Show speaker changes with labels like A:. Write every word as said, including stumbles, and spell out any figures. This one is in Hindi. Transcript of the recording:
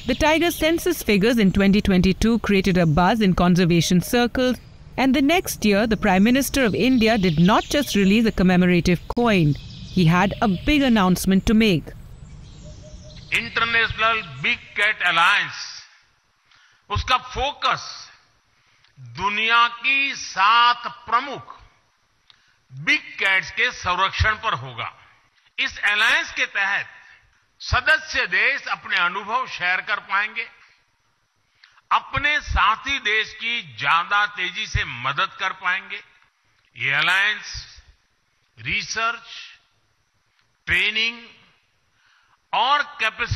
A: The tiger census figures in twenty twenty-two created a buzz in conservation circles, and the next year the Prime Minister of India did not just release a commemorative coin, he had a big announcement to make.
B: International big cat alliance, उसका फोकस दुनिया की सात प्रमुख बिग कैट्स के संरक्षण पर होगा। इस अलायंस के तहत सदस्य देश अपने अनुभव शेयर कर पाएंगे, अपने साथी देश की ज्यादा तेजी से मदद कर पाएंगे। ये अलायंस रिसर्च, ट्रेनिंग और कैपेसिटी